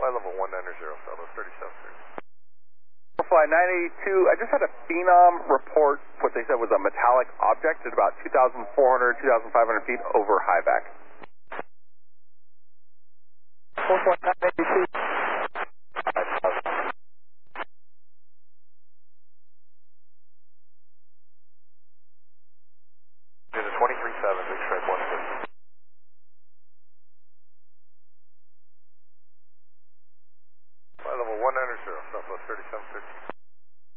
Flight level 190, Southwest 3730. Fly 982, I just had a Phenom report what they said was a metallic object at about 2,400, 2,500 feet over high back. 4.982. To the 23.7, big strike 150. Flight level 190, Southwest 3750.